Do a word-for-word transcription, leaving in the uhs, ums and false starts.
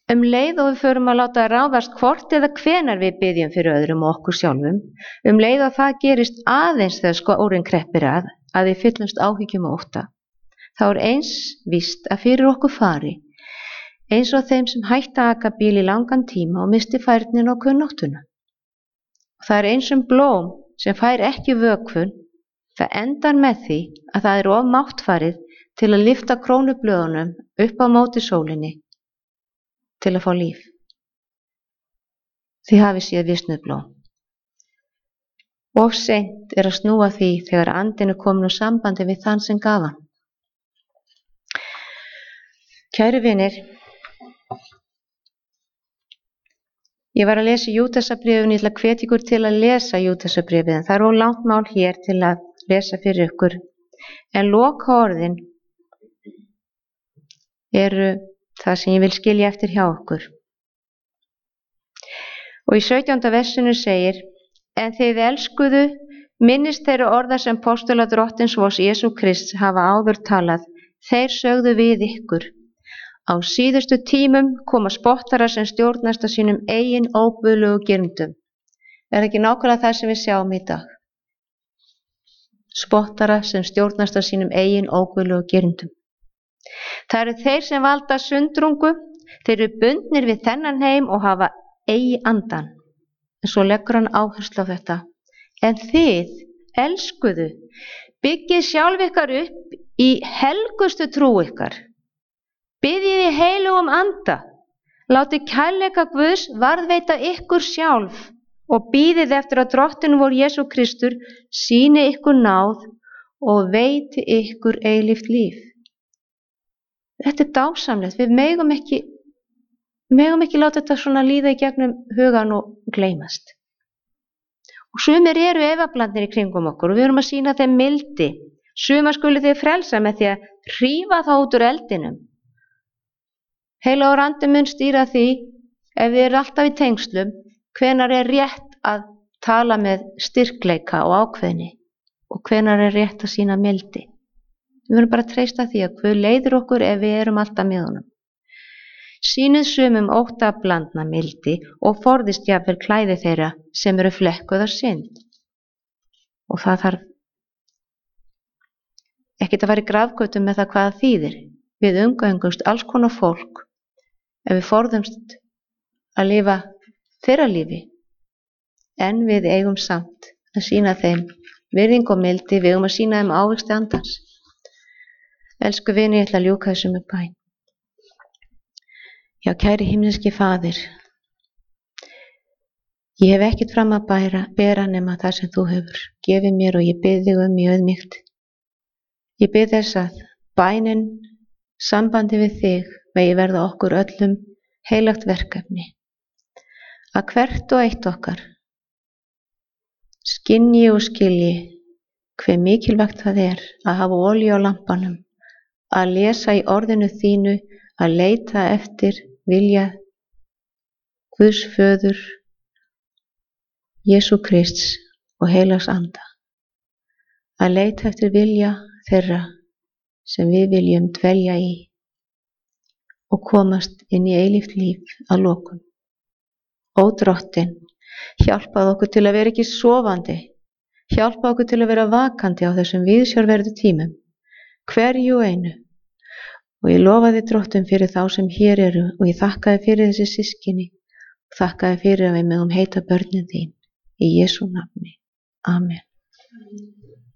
Um leið og við förum að láta ráðast hvort eða hvenar við biðjum fyrir öðrum og okkur sjálfum, um leið og það gerist aðeins þegar skórinn kreppir að, að við fyllumst áhyggjum og ótta, þá er eins víst að fyrir okkur fari, eins og þeim sem hætta að aka bíl í langan tíma og misti færnin og kunnáttuna. Það er eins um blóm sem fær ekki vökvun, það endar með því að það er of máttfarið til að lyfta krónublöðunum upp á móti sólinni til að fá líf. Þið hafið séð visnuð blóm. Of seint er að snúa því þegar andinn er komin úr sambandi við þann sem gaf hann. Kæru vinir, ég var að lesa Júdasarbréfið, ég ætla að hvetja ykkur til að lesa Júdasarbréfið, en það er of langt mál hér til að lesa fyrir ykkur. En lokaorðin eru það sem ég vil skilja eftir hjá okkur. Og í sautjánda versinu segir: En þið elskuðu, minnist þeirra orða sem postular drottins vors Jesú Krists hafa áður talað. Þeir sögðu við ykkur: Á síðustu tímum koma spottarar sem stjórnast af sínum eigin óguðlegu girndum. Er ekki nákvæmlega það sem við sjáum í dag? Spottarar sem stjórnast af sínum eigin óguðlegu girndum. Það eru þeir sem valda sundrungu, þeir eru bundnir við þennan heim og hafa eigi andan. En svo leggur hann áherslu á þetta. En þið, elskuðu, byggið sjálf ykkar upp í helgustu trú ykkar. Biðjið í heilugum anda, látið kærleika Guðs varðveita ykkur sjálf og bíðið eftir að drottinn vor Jesú Kristur sýni ykkur náð og veiti ykkur eilíft líf. Þetta er dásamlegt, við megum ekki, megum ekki láta þetta svona líða í gegnum hugan og gleymast. Og sumir eru efablandnir í kringum okkur og við erum að sýna þeim mildi. Suma skulu þið frelsa með því að hrífa þá út úr eldinum. Heilagur andi mun stýra því, ef við erum alltaf í tengslum, hvenar er rétt að tala með styrkleika og ákveðni og hvenar er rétt að sýna mildi. Við verðum bara að treysta því að Guð leiðir okkur ef við erum alltaf með honum. Sýnið sumum óttablandna mildi og forðist jafnvel klæði þeirra sem eru flekkuð af synd. Og það þarf ekkert að fara í grafgötum með það hvað það þýðir. Við umgöngumst alls konar fólk ef við forðumst að lifa þeirra lífi, en við eigum samt að sýna þeim virðing og mildi, við eigum að sýna þeim ávexti andans. Elsku vini, ég ætla að ljúka þessu með bæn. Já, kæri himneski Faðir, ég hef ekkert fram að bæra, bera nema það sem þú hefur gefið mér og ég bið þig um í auðmýkt. Ég bið þess að bænin, sambandi við þig, megi verða okkur öllum heilagt verkefni. Að hvert og eitt okkar skynji og skilji hve mikilvægt það er að hafa olíu á lampanum, að lesa í orðinu þínu, að leita eftir vilja Guðs föður, Jesú Krists og heilags anda. Að leita eftir vilja þeirra sem við viljum dvelja í og komast inn í eilíft líf að lokum. Ó Drottinn, hjálpað okkur til að vera ekki sofandi, hjálpað okkur til að vera vakandi á þessum viðsjárverðu tímum, hverju einu. Og ég lofa þig Drottinn fyrir þá sem hér eru og ég þakka þig fyrir þessi systkini og þakka þig fyrir að við megum heita börnin þín í Jesú nafni. Amen.